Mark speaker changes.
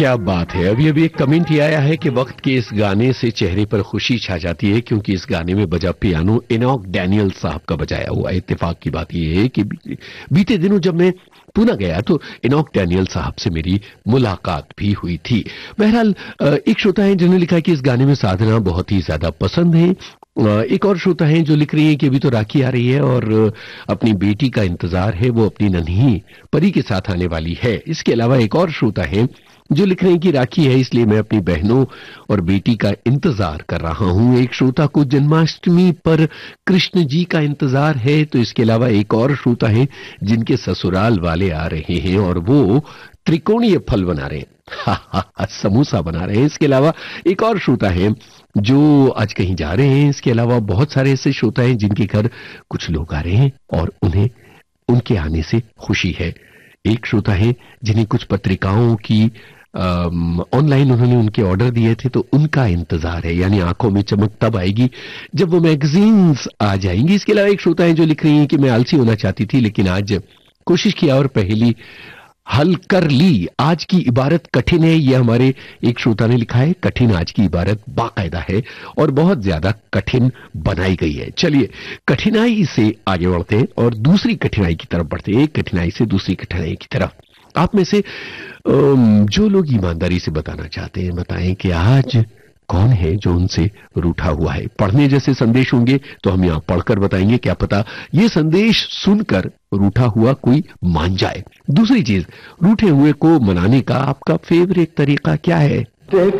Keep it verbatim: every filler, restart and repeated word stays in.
Speaker 1: क्या बात है। अभी अभी एक कमेंट ही आया है कि वक्त के इस गाने से चेहरे पर खुशी छा जाती है क्योंकि इस गाने में बजा पियानो इनॉक डैनियल साहब का बजाया हुआ है। इत्तेफाक की बात यह है कि बीते दिनों जब मैं पुणे गया तो इनॉक डैनियल साहब से मेरी मुलाकात भी हुई थी। बहरहाल एक श्रोता है जिन्होंने लिखा कि इस गाने में साधना बहुत ही ज्यादा पसंद है। एक और श्रोता है जो लिख रही है कि अभी तो राखी आ रही है और अपनी बेटी का इंतजार है, वो अपनी नन्ही परी के साथ आने वाली है। इसके अलावा एक और श्रोता है जो लिख रहे हैं कि राखी है इसलिए मैं अपनी बहनों और बेटी का इंतजार कर रहा हूं। एक श्रोता को जन्माष्टमी पर कृष्ण जी का इंतजार है। तो इसके अलावा एक और श्रोता है जिनके ससुराल वाले आ रहे हैं और वो त्रिकोणीय फल बना रहे हैं, हा, हा, हा, समोसा बना रहे हैं। इसके अलावा एक और श्रोता है जो आज कहीं जा रहे हैं। इसके अलावा बहुत सारे ऐसे श्रोता हैं जिनके घर कुछ लोग आ रहे हैं और उन्हें उनके आने से खुशी है। एक श्रोता है जिन्हें कुछ पत्रिकाओं की ऑनलाइन उन्होंने उनके ऑर्डर दिए थे तो उनका इंतजार है, यानी आंखों में चमक तब आएगी जब वो मैगजीन्स आ जाएंगी। इसके अलावा एक श्रोता है जो लिख रही है कि मैं आलसी होना चाहती थी लेकिन आज कोशिश किया और पहली हल कर ली। आज की इबारत कठिन है, यह हमारे एक श्रोता ने लिखा है। कठिन आज की इबारत बाकायदा है और बहुत ज्यादा कठिन बनाई गई है। चलिए कठिनाई से आगे बढ़ते हैं और दूसरी कठिनाई की तरफ बढ़ते हैं। एक कठिनाई से दूसरी कठिनाई की तरफ। आप में से जो लोग ईमानदारी से बताना चाहते हैं बताएं कि आज कौन है जो उनसे रूठा हुआ है। पढ़ने जैसे संदेश होंगे तो हम यहां पढ़कर बताएंगे, क्या पता ये संदेश सुनकर रूठा हुआ कोई मान जाए। दूसरी चीज, रूठे हुए को मनाने का आपका फेवरेट तरीका क्या है?